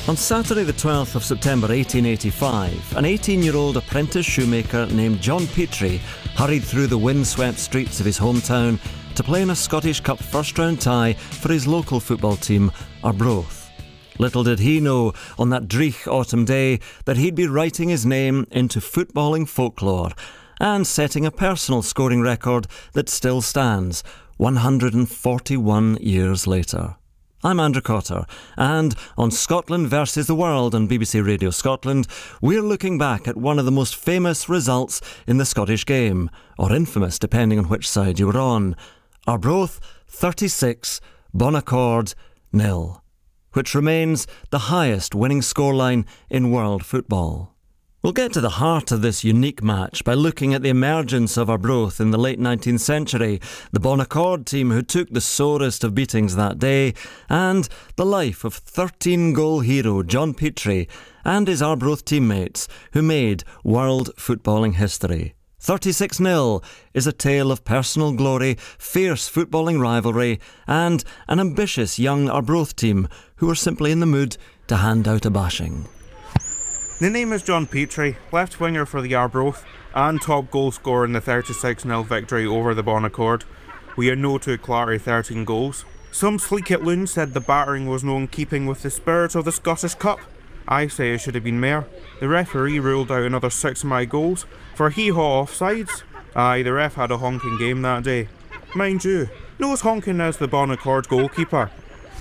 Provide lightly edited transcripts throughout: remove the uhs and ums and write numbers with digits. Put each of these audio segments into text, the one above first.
On Saturday the 12th of September 1885, an 18-year-old apprentice shoemaker named John Petrie hurried through the windswept streets of his hometown to play in a Scottish Cup first-round tie for his local football team, Arbroath. Little did he know on that dreich autumn day that he'd be writing his name into footballing folklore and setting a personal scoring record that still stands 141 years later. I'm Andrew Cotter, and on Scotland versus the World on BBC Radio Scotland, we're looking back at one of the most famous results in the Scottish game, or infamous depending on which side you were on. Arbroath 36, Bonaccord 0, which remains the highest winning scoreline in world football. We'll get to the heart of this unique match by looking at the emergence of Arbroath in the late 19th century, the Bonaccord team who took the sorest of beatings that day, and the life of 13-goal hero John Petrie and his Arbroath teammates who made world footballing history. 36-0 is a tale of personal glory, fierce footballing rivalry, and an ambitious young Arbroath team who were simply in the mood to hand out a bashing. The name is John Petrie, left winger for the Arbroath and top goal scorer in the 36-0 victory over the Bonaccord. We are no to Clarty 13 goals. Some sleek at loon said the battering was no in keeping with the spirit of the Scottish Cup. I say it should have been more. The referee ruled out another 6 of my goals for hee-haw offsides. Aye, the ref had a honking game that day. Mind you, no as honking as the Bonaccord goalkeeper.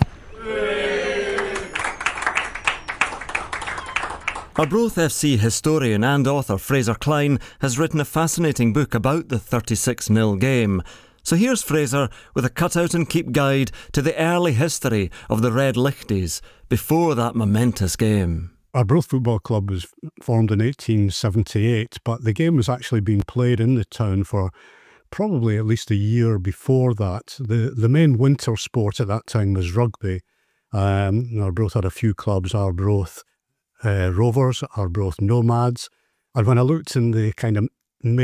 Arbroath FC historian and author Fraser Clyne has written a fascinating book about the 36-0 game. So here's Fraser with a cut-out-and-keep guide to the early history of the Red Lichties before that momentous game. Arbroath Football Club was formed in 1878, but the game was actually being played in the town for probably at least a year before that. The main winter sport at that time was rugby. Arbroath had a few clubs, Arbroath Rovers, Arbroath Nomads. And when I looked in the kind of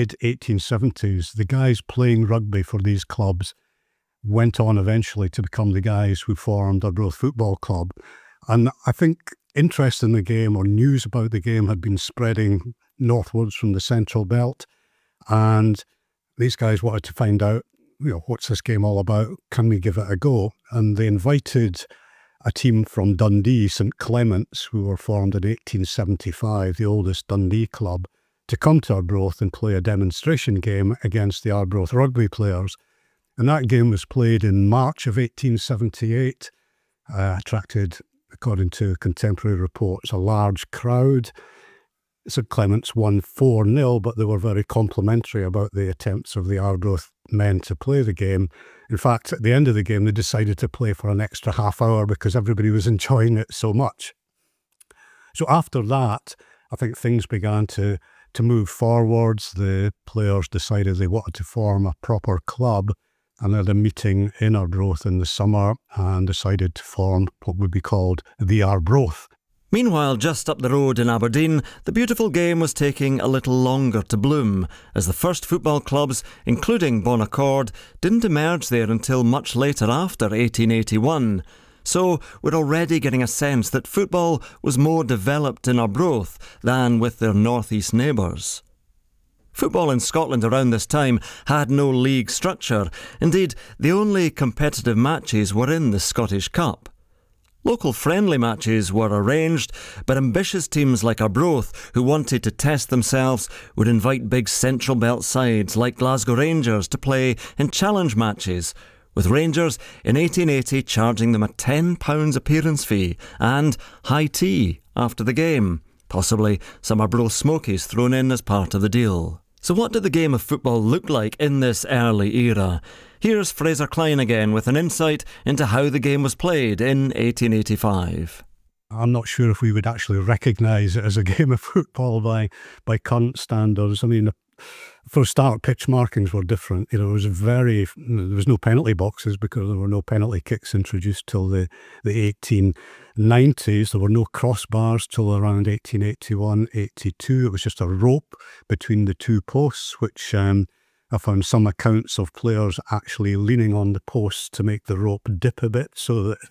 mid-1870s, the guys playing rugby for these clubs went on eventually to become the guys who formed Arbroath Football Club. And I think interest in the game or news about the game had been spreading northwards from the Central Belt. And these guys wanted to find out, what's this game all about? Can we give it a go? And they invited a team from Dundee, St Clements, who were formed in 1875, the oldest Dundee club, to come to Arbroath and play a demonstration game against the Arbroath rugby players. And that game was played in March of 1878, attracted, according to contemporary reports, a large crowd. St Clements won 4-0, but they were very complimentary about the attempts of the Arbroath men to play the game. In fact, at the end of the game, they decided to play for an extra half hour because everybody was enjoying it so much. So after that, I think things began to move forwards. The players decided they wanted to form a proper club and had a meeting in Arbroath in the summer and decided to form what would be called the Arbroath. Meanwhile, just up the road in Aberdeen, the beautiful game was taking a little longer to bloom, as the first football clubs, including Bonaccord, didn't emerge there until much later after 1881. So we're already getting a sense that football was more developed in Arbroath than with their northeast neighbours. Football in Scotland around this time had no league structure. Indeed, the only competitive matches were in the Scottish Cup. Local friendly matches were arranged, but ambitious teams like Arbroath, who wanted to test themselves, would invite big Central Belt sides like Glasgow Rangers to play in challenge matches, with Rangers in 1880 charging them a £10 appearance fee and high tea after the game, possibly some Arbroath smokies thrown in as part of the deal. So what did the game of football look like in this early era? Here's Fraser Clyne again with an insight into how the game was played in 1885. I'm not sure if we would actually recognise it as a game of football by current standards. I mean, for a start, pitch markings were different. There was no penalty boxes because there were no penalty kicks introduced till the 1890s. There were no crossbars till around 1881, 82. It was just a rope between the two posts, which I found some accounts of players actually leaning on the posts to make the rope dip a bit so that